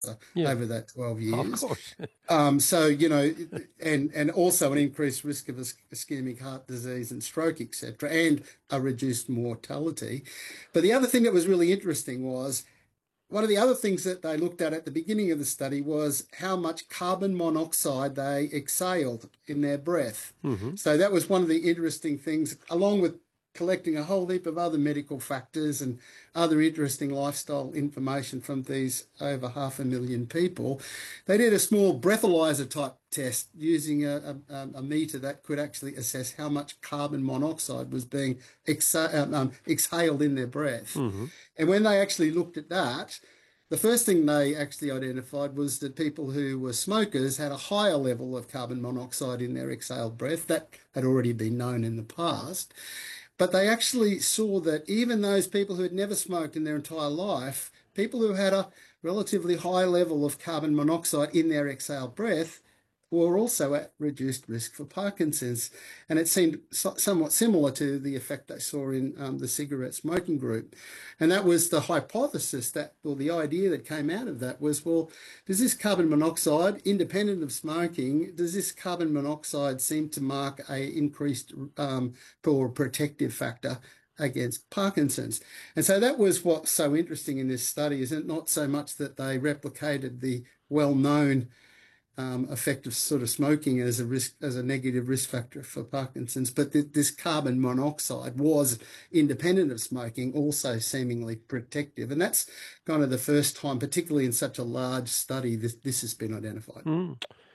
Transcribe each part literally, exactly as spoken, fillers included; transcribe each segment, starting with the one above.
Yeah, over that twelve of years. course. Um, so, you know, and, and also an increased risk of ischemic heart disease and stroke, et cetera, and a reduced mortality. But the other thing that was really interesting was one of the other things that they looked at at the beginning of the study was how much carbon monoxide they exhaled in their breath. Mm-hmm. So that was one of the interesting things, along with collecting a whole heap of other medical factors and other interesting lifestyle information from these over half a million people. They did a small breathalyzer type test using a, a, a meter that could actually assess how much carbon monoxide was being exha- um, exhaled in their breath. Mm-hmm. And when they actually looked at that, the first thing they actually identified was that people who were smokers had a higher level of carbon monoxide in their exhaled breath. That had already been known in the past. But they actually saw that even those people who had never smoked in their entire life, people who had a relatively high level of carbon monoxide in their exhaled breath, were also at reduced risk for Parkinson's. And it seemed so, somewhat similar to the effect they saw in um, the cigarette smoking group. And that was the hypothesis that, or the idea that came out of that was, well, does this carbon monoxide, independent of smoking, does this carbon monoxide seem to mark a increased um, or protective factor against Parkinson's? And so that was what's so interesting in this study, is it not so much that they replicated the well-known Um, effect of sort of smoking as a risk, as a negative risk factor for Parkinson's, but th- this carbon monoxide was independent of smoking, also seemingly protective, and that's kind of the first time, particularly in such a large study, this this has been identified. Mm.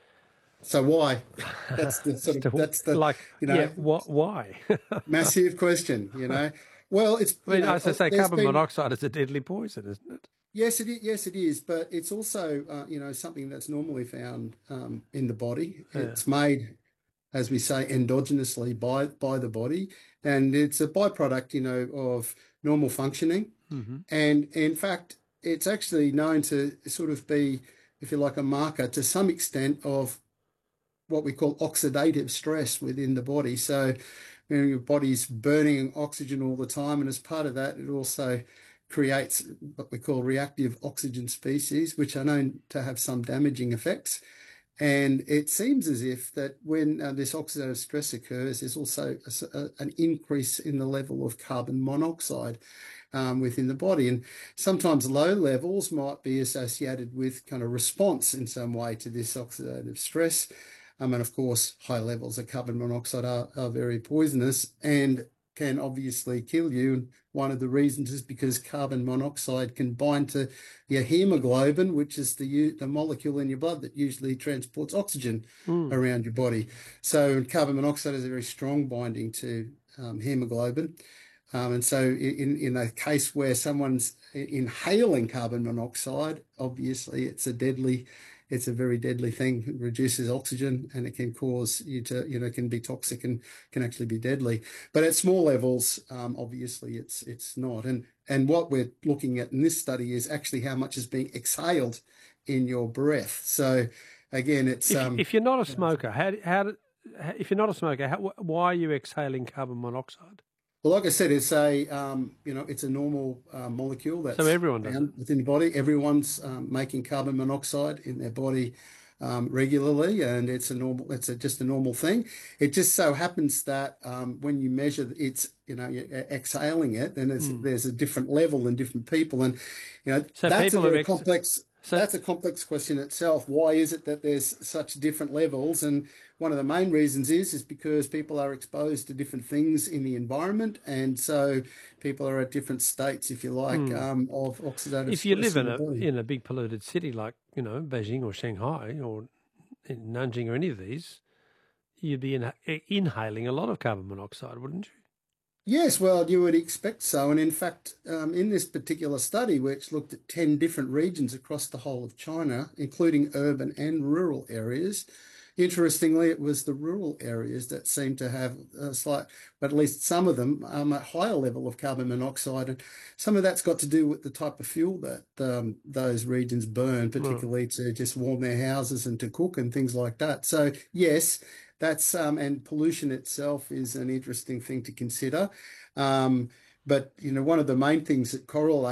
So why? That's the sort of Still, that's the like, you yeah, know what? Why? massive question. You know, well, it's I you mean, know as I say, there's carbon been. monoxide is a deadly poison, isn't it? Yes, it is. Yes, it is. But it's also, uh, you know, something that's normally found um, in the body. Yeah. It's made, as we say, endogenously by by the body, and it's a byproduct, you know, of normal functioning. Mm-hmm. And in fact, it's actually known to sort of be, if you like, a marker to some extent of what we call oxidative stress within the body. So, you know, your body's burning oxygen all the time, and as part of that, it also creates what we call reactive oxygen species, which are known to have some damaging effects. And it seems as if that when uh, this oxidative stress occurs, there's also a, a, an increase in the level of carbon monoxide um, within the body. And sometimes low levels might be associated with kind of response in some way to this oxidative stress. Um, and of course, high levels of carbon monoxide are, are very poisonous and can obviously kill you. And one of the reasons is because carbon monoxide can bind to your hemoglobin, which is the, the molecule in your blood that usually transports oxygen Mm. around your body. So carbon monoxide is a very strong binding to um, hemoglobin. Um, and so in, in a case where someone's inhaling carbon monoxide, obviously it's a deadly it's a very deadly thing. It reduces oxygen and it can cause you to, you know, can be toxic and can actually be deadly. But at small levels, um, obviously it's it's not. And and what we're looking at in this study is actually how much is being exhaled in your breath. So again, it's If um, if you're not a smoker, how how, how if you're not a smoker, how, why are you exhaling carbon monoxide? well, like I said, it's a um, you know it's a normal uh, molecule that's So everyone does it. found within the body. Everyone's um, making carbon monoxide in their body um, regularly, and it's a normal. It's a, just a normal thing. It just so happens that um, when you measure, it's you know you're exhaling it, then it's, Mm. there's a different level in different people, and you know So that's a people are very ex- complex. so That's a complex question itself. Why is it that there's such different levels? And one of the main reasons is is because people are exposed to different things in the environment, and so people are at different states, if you like, mm. um, of oxidative if you stress live in in the a body. in a big polluted city like you know Beijing or Shanghai or in Nanjing or any of these, you'd be in, inhaling a lot of carbon monoxide, wouldn't you? Yes, well, you would expect so. And in fact, um, in this particular study, which looked at ten different regions across the whole of China, including urban and rural areas, interestingly, it was the rural areas that seemed to have a slight, but at least some of them, um, a higher level of carbon monoxide. And some of that's got to do with the type of fuel that um, those regions burn, Well, particularly to just warm their houses and to cook and things like that. So, yes, that's um, and pollution itself is an interesting thing to consider. Um, but you know, one of the main things that correlates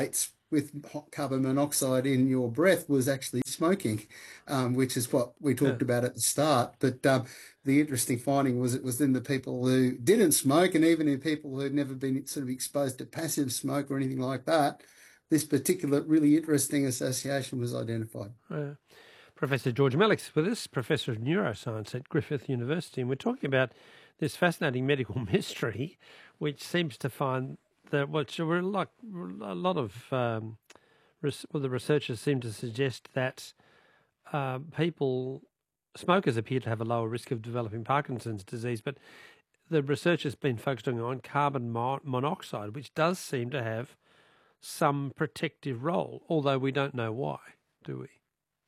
with carbon monoxide in your breath was actually smoking, um, which is what we Yeah. talked about at the start. But um, the interesting finding was it was in the people who didn't smoke, and even in people who had never been sort of exposed to passive smoke or anything like that, this particular really interesting association was identified. Uh, Professor George Melick's with us, Professor of Neuroscience at Griffith University, and we're talking about this fascinating medical mystery, which seems to find that what well, like a lot of um, well, the researchers seem to suggest that uh, people, smokers appear to have a lower risk of developing Parkinson's disease, but the research has been focusing on carbon mo- monoxide, which does seem to have some protective role, although we don't know why, do we?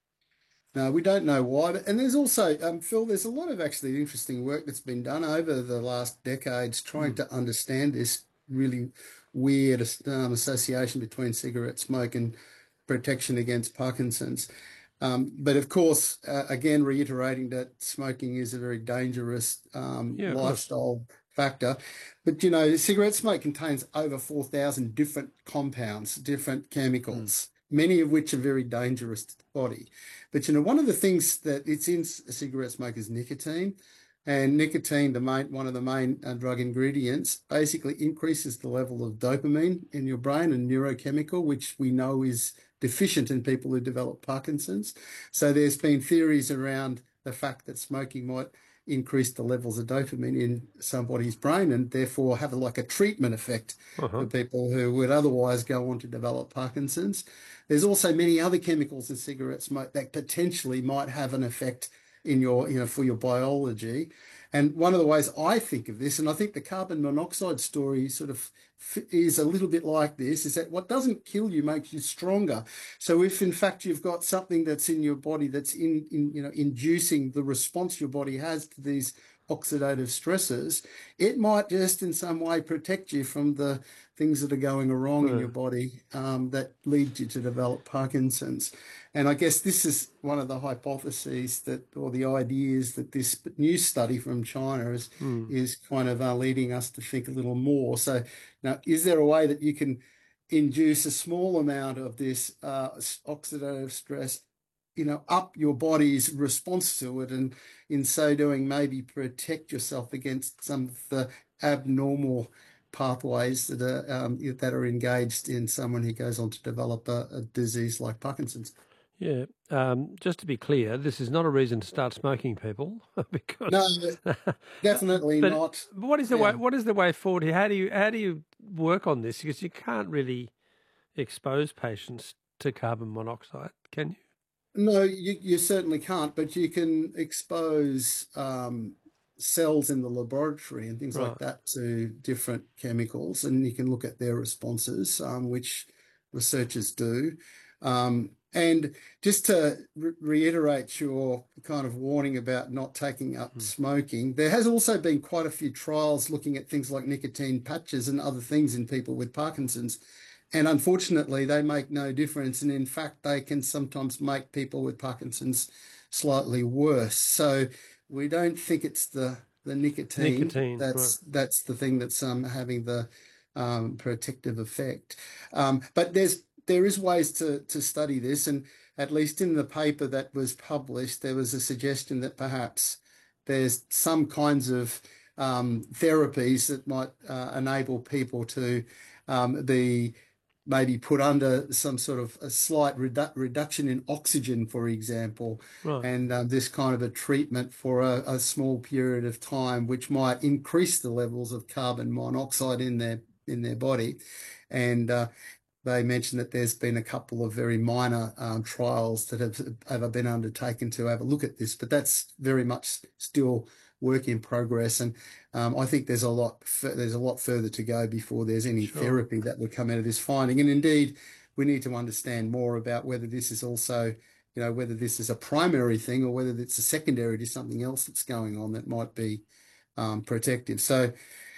No, we don't know why. But, and there's also, um, Phil, there's a lot of actually interesting work that's been done over the last decades trying Mm. to understand this really weird um, association between cigarette smoke and protection against Parkinson's. Um, but of course, uh, again, reiterating that smoking is a very dangerous um, Yeah, of course. lifestyle factor. But, you know, cigarette smoke contains over four thousand different compounds, different chemicals, many of which are very dangerous to the body. But, you know, one of the things that it's in a cigarette smoke is nicotine. And nicotine, the main, one of the main uh, drug ingredients, basically increases the level of dopamine in your brain and neurochemical, which we know is deficient in people who develop Parkinson's. So there's been theories around the fact that smoking might increase the levels of dopamine in somebody's brain and therefore have a, like a treatment effect Uh-huh. for people who would otherwise go on to develop Parkinson's. There's also many other chemicals in cigarette smoke that potentially might have an effect in your, you know, for your biology. And one of the ways I think of this, and I think the carbon monoxide story sort of is a little bit like this, is that what doesn't kill you makes you stronger. So if in fact you've got something that's in your body that's in, in you know, inducing the response your body has to these oxidative stresses, it might just in some way protect you from the things that are going wrong in Yeah. your body um, that lead you to develop Parkinson's. And I guess this is one of the hypotheses that, or the ideas that this new study from China is, Mm. is kind of uh, leading us to think a little more. So now, is there a way that you can induce a small amount of this uh, oxidative stress, you know, up your body's response to it, and in so doing, maybe protect yourself against some of the abnormal pathways that are um, that are engaged in someone who goes on to develop a, a disease like Parkinson's? Yeah. Um, just to be clear, this is not a reason to start smoking, people, because. No, definitely but not. what is the Yeah. way? What is the way forward here? How do you how do you work on this? Because you can't really expose patients to carbon monoxide, can you? No, you, you certainly can't, but you can expose um, cells in the laboratory and things Right. like that to different chemicals, and you can look at their responses, um, which researchers do. Um, and just to re reiterate your kind of warning about not taking up Mm. smoking, there has also been quite a few trials looking at things like nicotine patches and other things in people with Parkinson's. And unfortunately, they make no difference. And in fact, they can sometimes make people with Parkinson's slightly worse. So we don't think it's the the nicotine, Nicotine, that's right. that's the thing that's um, having the um, protective effect. Um, but there's there is ways to to study this, and at least in the paper that was published, there was a suggestion that perhaps there's some kinds of um, therapies that might uh, enable people to um, be maybe put under some sort of a slight redu reduction in oxygen, for example, Right. and um, this kind of a treatment for a, a small period of time, which might increase the levels of carbon monoxide in their in their body. And uh, they mentioned that there's been a couple of very minor um, trials that have, have been undertaken to have a look at this, but that's very much still work in progress. And um, I think there's a lot there's a lot further to go before there's any Sure. therapy that would come out of this finding. And indeed, we need to understand more about whether this is also, you know, whether this is a primary thing or whether it's a secondary to something else that's going on that might be um, protective. So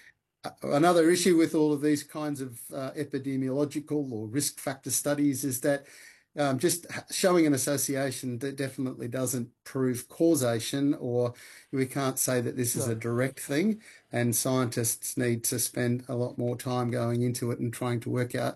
another issue with all of these kinds of uh, epidemiological or risk factor studies is that um, just showing an association that definitely doesn't prove causation, or we can't say that this is No. a direct thing, and scientists need to spend a lot more time going into it and trying to work out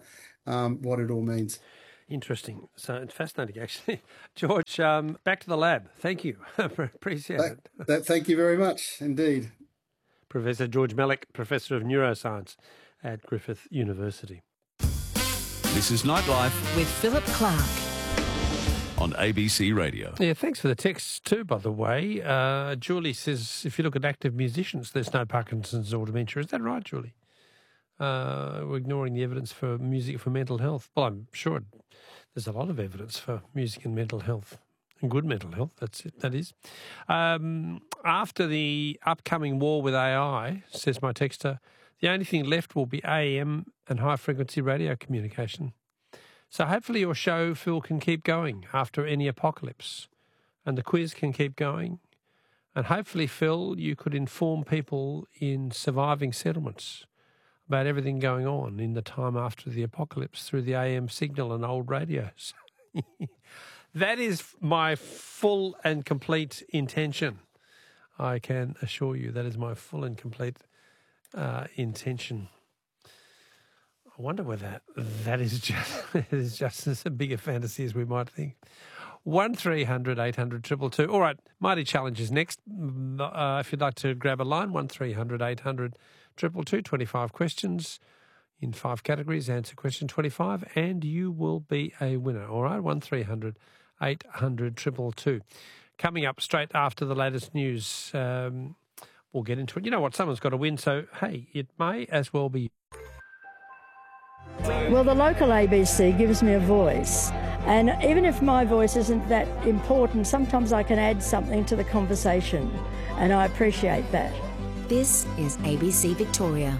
um, what it all means. Interesting. So it's fascinating, actually. George, um, back to the lab. Thank you. Appreciate That, it. that, thank you very much indeed. Professor George Mellick, Professor of Neuroscience at Griffith University. This is Nightlife with Philip Clark on A B C Radio. Yeah, thanks for the text too, by the way. Uh, Julie says, if you look at active musicians, there's no Parkinson's or dementia. Is that right, Julie? Uh, we're ignoring the evidence for music for mental health. Well, I'm sure there's a lot of evidence for music and mental health, and good mental health, that's it, that is. Um, after the upcoming war with A I, says my texter, the only thing left will be A M and high-frequency radio communication. So hopefully your show, Phil, can keep going after any apocalypse, and the quiz can keep going. And hopefully, Phil, you could inform people in surviving settlements about everything going on in the time after the apocalypse through the A M signal and old radios. That is my full and complete intention. I can assure you that is my full and complete uh, intention. I wonder whether that is just, it is just as big a fantasy as we might think. one three hundred eight hundred two two two. All right, Mighty Challenge is next. Uh, if you'd like to grab a line, one three hundred eight hundred two two two, twenty-five questions in five categories. Answer question twenty-five and you will be a winner. All right, one three hundred eight hundred two two two. Coming up straight after the latest news, um, we'll get into it. You know what? Someone's got to win, so, hey, it may as well be. Well, the local A B C gives me a voice. And even if my voice isn't that important, sometimes I can add something to the conversation. And I appreciate that. This is A B C Victoria.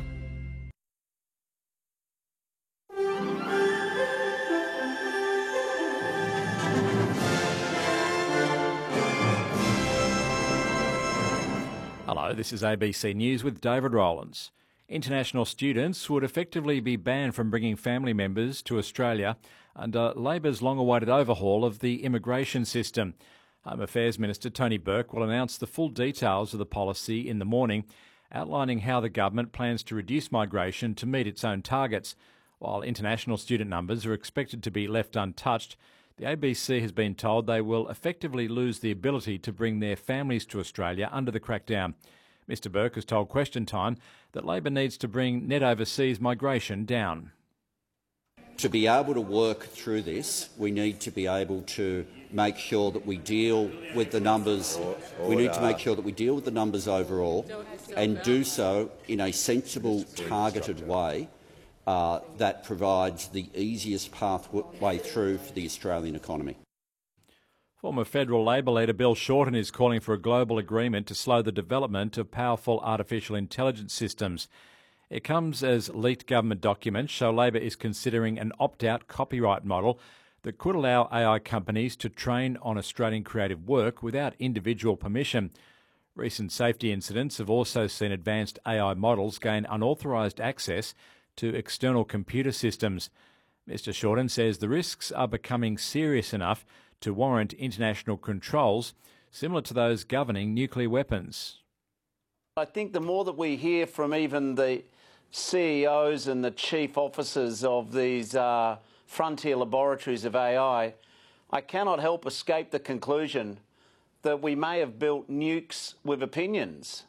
Hello, this is A B C News with David Rowlands. International students would effectively be banned from bringing family members to Australia under Labor's long-awaited overhaul of the immigration system. Home Affairs Minister Tony Burke will announce the full details of the policy in the morning, outlining how the government plans to reduce migration to meet its own targets. While international student numbers are expected to be left untouched, the A B C has been told they will effectively lose the ability to bring their families to Australia under the crackdown. Mr Burke has told Question Time that Labor needs to bring net overseas migration down. To be able to work through this, we need to be able to make sure that we deal with the numbers. We need to make sure that we deal with the numbers overall and do so in a sensible, targeted way uh, that provides the easiest pathway through for the Australian economy. Former federal Labor leader Bill Shorten is calling for a global agreement to slow the development of powerful artificial intelligence systems. It comes as leaked government documents show Labor is considering an opt-out copyright model that could allow A I companies to train on Australian creative work without individual permission. Recent safety incidents have also seen advanced A I models gain unauthorised access to external computer systems. Mister Shorten says the risks are becoming serious enough to warrant international controls similar to those governing nuclear weapons. I think the more that we hear from even the C E Os and the chief officers of these uh, frontier laboratories of A I, I cannot help escape the conclusion that we may have built nukes with opinions.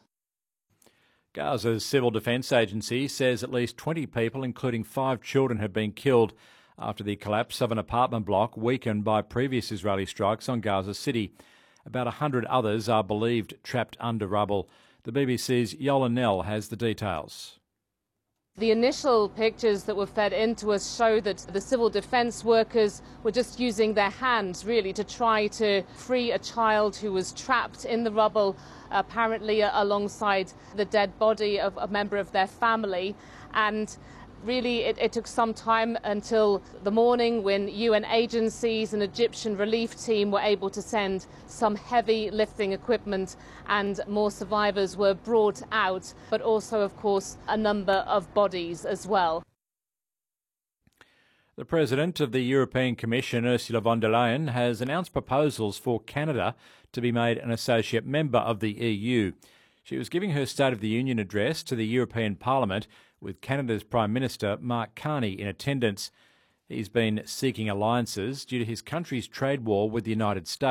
Gaza's Civil Defence Agency says at least twenty people, including five children, have been killed after the collapse of an apartment block weakened by previous Israeli strikes on Gaza City. About one hundred others are believed trapped under rubble. The B B C's Yola Nell has the details. The initial pictures that were fed into us show that the civil defence workers were just using their hands really to try to free a child who was trapped in the rubble, apparently alongside the dead body of a member of their family. And really, it, it took some time until the morning when U N agencies and Egyptian relief team were able to send some heavy lifting equipment and more survivors were brought out, but also, of course, a number of bodies as well. The President of the European Commission, Ursula von der Leyen, has announced proposals for Canada to be made an associate member of the E U. She was giving her State of the Union address to the European Parliament with Canada's Prime Minister Mark Carney in attendance. He's been seeking alliances due to his country's trade war with the United States.